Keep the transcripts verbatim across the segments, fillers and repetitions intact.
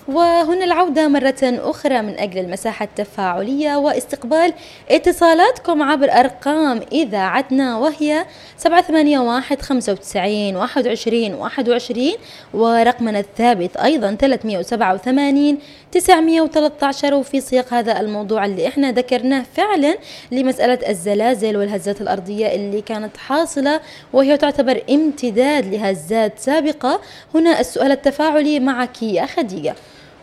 وهنا العودة مرة أخرى من أجل المساحة التفاعلية واستقبال اتصالاتكم عبر أرقام إذاعتنا، وهي سبعة ثمانية واحد خمسة وتسعين واحد وعشرين واحد وعشرين، ورقمنا الثابت أيضا ثلاثمئة وسبعة وثمانين تسعمئة وثلاثة عشر. وفي سياق هذا الموضوع اللي احنا ذكرناه فعلا لمسألة الزلازل والهزات الأرضية اللي كانت حاصلة وهي تعتبر امتداد لهزات سابقة، هنا السؤال التفاعلي معك يا خديجة.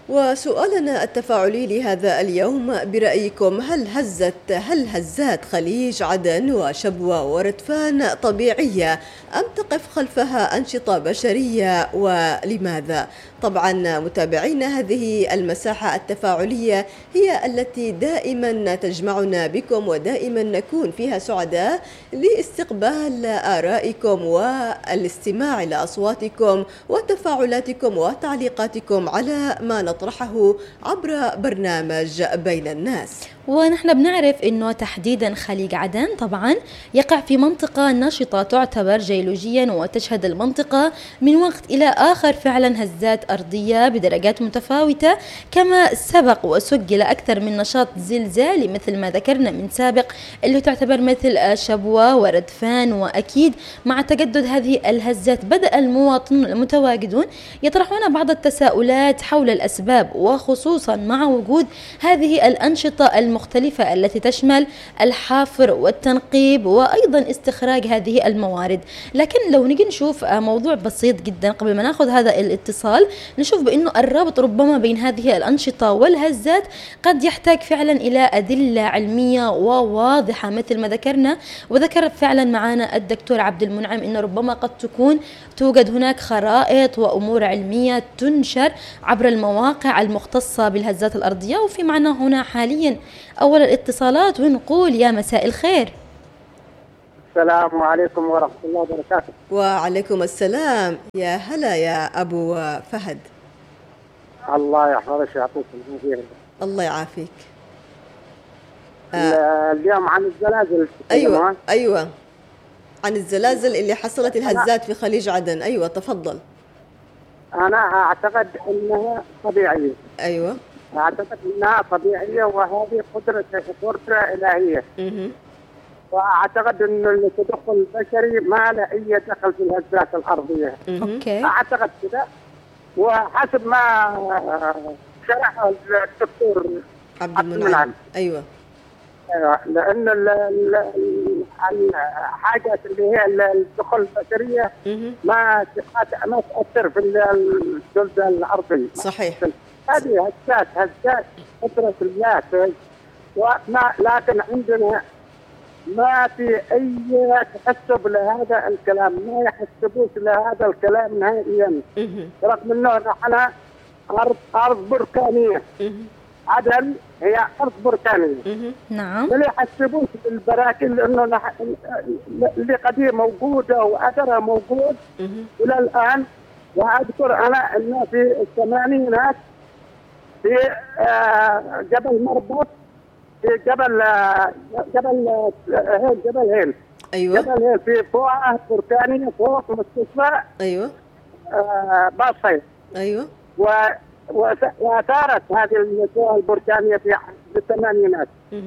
وسؤالنا التفاعلي لهذا اليوم برأيكم، هل هزت هل هزات خليج عدن وشبوة وردفان طبيعية أم تقف خلفها أنشطة بشرية، ولماذا؟ طبعا متابعينا، هذه المساحة التفاعلية هي التي دائما تجمعنا بكم ودائما نكون فيها سعداء لاستقبال آرائكم والاستماع لأصواتكم وتفاعلاتكم وتعليقاتكم على ما نطرحه عبر برنامج بين الناس. ونحن بنعرف أنه تحديدا خليج عدن طبعا يقع في منطقة نشطة تعتبر جيولوجيا، وتشهد المنطقة من وقت إلى آخر فعلا هزات أرضية بدرجات متفاوتة، كما سبق وسجل أكثر من نشاط زلزالي مثل ما ذكرنا من سابق اللي تعتبر مثل شبوة وردفان. وأكيد مع تجدد هذه الهزات بدأ المواطنون المتواجدون يطرحون بعض التساؤلات حول الأسباب، وخصوصا مع وجود هذه الأنشطة المختلفة التي تشمل الحافر والتنقيب وأيضا استخراج هذه الموارد. لكن لو نجي نشوف موضوع بسيط جدا قبل ما ناخذ هذا الاتصال، نشوف بأنه الرابط ربما بين هذه الأنشطة والهزات قد يحتاج فعلا إلى أدلة علمية وواضحة مثل ما ذكرنا، وذكر فعلا معنا الدكتور عبد المنعم أنه ربما قد تكون توجد هناك خرائط وأمور علمية تنشر عبر المواقع المختصة بالهزات الأرضية. وفي معنا هنا حاليا أول الاتصالات ونقول يا مساء الخير. السلام عليكم ورحمة الله وبركاته. وعليكم السلام، يا هلا يا أبو فهد. الله يحفظك ويعطيك العافية. الله يعافيك. آه. اليوم عن الزلازل. أيوة أيوة عن الزلازل اللي حصلت الهزات في خليج عدن. أيوة تفضل. أنا أعتقد أنها طبيعية. أيوة أعتقد أنها طبيعية، وهذه قدرة قدرة إلهية. مه. وأعتقد أن التدخل البشري ما له أي دخل في الهزات الأرضية. أوكي. أعتقد كذا، وحسب ما شرح الدكتور عبد المنعم. أيوه لأن الحاجات اللي هي الدخول البشرية ما ما تأثر في الزلزال الأرضي. صحيح. هذه هزات هزات قدرة الله، وما لكن عندنا ما في أي تحسب لهذا الكلام، ما يحسبوش لهذا الكلام نهائيا، رغم أنه نحن أرض أرض بركانية. عدن هي أرض بركانية. نعم. ما يحسبوش بالبراكين، لأنه نح... اللي قديم موجودة وأثرها موجود إلى الآن. وأذكر أنا أنه في الثمانينات في جبل مربط، في جبل جبل هيل جبل هيل أيوة. جبل هيل في فوعة بركانية فوق مستشفى. أيوة. آه باصي. أيوة. و وأثارت هذه النسوة البركانية في الثمانينات،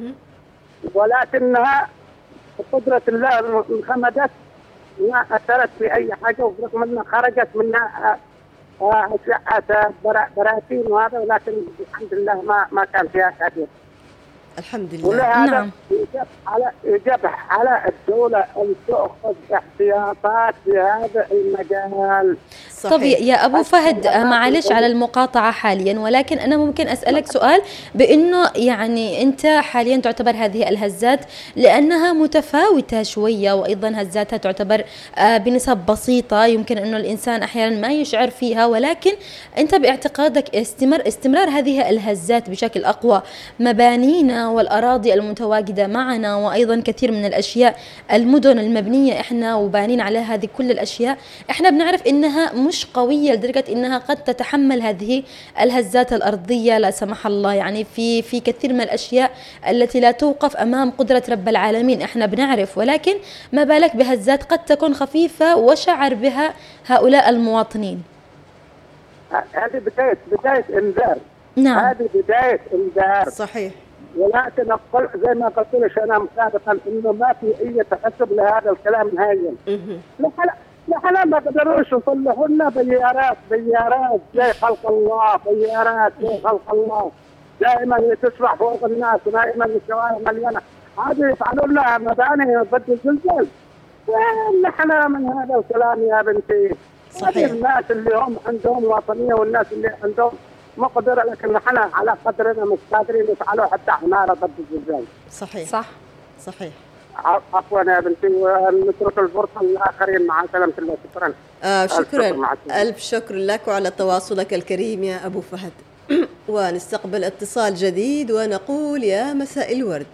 ولكنها بقدرة الله انخمدت، ما أثرت في أي حاجة، ورغم أنها خرجت منها أشعة براكين وهذا، ولكن الحمد لله ما ما كان فيها كثير. الحمد لله. ولهذا نعم. يجب على يجب على الدولة أن تأخذ احتياطات في هذا المجال. طب يا أبو فهد، معلش على المقاطعة حاليا، ولكن أنا ممكن أسألك سؤال، بأنه يعني أنت حاليا تعتبر هذه الهزات لأنها متفاوتة شوية، وأيضا هزاتها تعتبر بنسب بسيطة، يمكن أنه الإنسان أحيانا ما يشعر فيها، ولكن أنت باعتقادك استمر استمرار هذه الهزات بشكل أقوى، مبانينا والأراضي المتواجدة معنا وأيضا كثير من الأشياء، المدن المبنية إحنا وبانين على هذه كل الأشياء، إحنا بنعرف إنها مش قوية لدرجة إنها قد تتحمل هذه الهزات الأرضية لا سمح الله. يعني في في كثير من الأشياء التي لا توقف أمام قدرة رب العالمين إحنا بنعرف، ولكن ما بالك بهزات قد تكون خفيفة وشعر بها هؤلاء المواطنين. هذه بداية بداية إنذار. نعم. هذه بداية إنذار. صحيح. ولكن أقول زي ما قلت لك أنا سابقا إنه ما في أي تحسب لهذا الكلام نهائيا. لحنا ما قدروش يصلحوا لنا بيارات بيارات زي خلق الله، بيارات زي خلق الله دائما تسرح فوق الناس ودائما الشوارع مليانة. هذه يفعلوا لها مباني ضد الزلزال. نحن من هذا الكلام يا بنتي. صحيح. الناس اللي هم عندهم وطنية والناس اللي عندهم مقدرة، لكن نحن على قدرنا مش قادرين يفعلوا حتى حمارة ضد الزلزال. صحيح. صح. صحيح. عفوا يا بنتي، ونترك الفرصة للآخرين. مع سلامة الله. شكرا. آه ألف شكرا. شكر مع السلامة. ألف شكر لك وعلى تواصلك الكريم يا أبو فهد. ونستقبل اتصال جديد ونقول يا مساء الورد.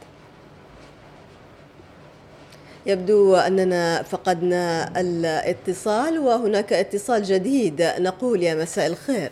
يبدو أننا فقدنا الاتصال وهناك اتصال جديد. نقول يا مساء الخير.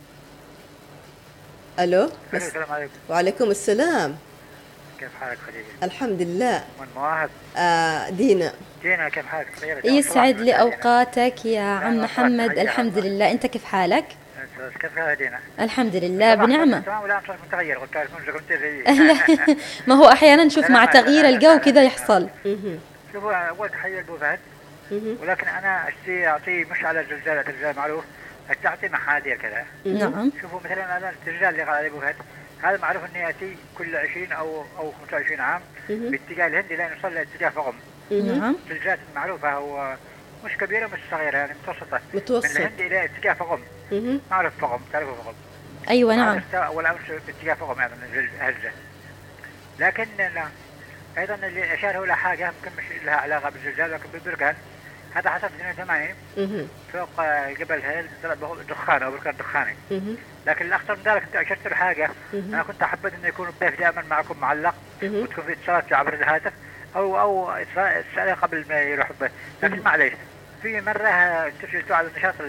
ألو. السلام عليكم. وعليكم السلام. كيف حالك خديجة؟ الحمد لله. من مواهب. آه دينا. دينا كيف حالك؟ يسعد لي أوقاتك يا عم محمد. الحمد لله. أنت كيف حالك؟ كيف حالك دينا؟ الحمد لله بنعمة. تمام ولا صرت متغير؟ قلت لك كنت زيي. ما هو أحيانا نشوف مع تغيير الجو كذا يحصل. شوفوا أول تحية لأبو فهد، ولكن أنا أشتي أعطيه مش على الزلزال، الزلزال معروف، تعطي محاذير كذا. نعم. شوفوا مثلا أنا الزلزال اللي قال عليه أبو فهد هذا معروف إنه يأتي كل عشرين أو أو خمسة وعشرين عام باتجاه الهند لين يوصل لاتجاه فغم. نعم. زلزال معروفة، هو مش كبيرة مش صغيرة، يعني متوسطة. متوسط. من الهند إلى اتجاه فغم. معروف فغم، تعرفوا فغم. أيوة نعم. أول أمس باتجاه فغم يعني هزة. لكن لا. أيضا اللي أشار هو لحاجة يمكن مش لها علاقة بالزلزال، لكن بالبركان. هذا حصل في اثنين وثمانين فوق جبل هيل طلع دخان أو بركان دخاني. لكن الأخطر من ذلك أنت أشرت له حاجة. أنا كنت أحبذ إنه يكون الضيف دائما معكم معلق وتكون في اتصالات عبر الهاتف أو أو اتصال قبل ما يروح الضيف. لكن معليش في مرة تسجلتوا على النشاط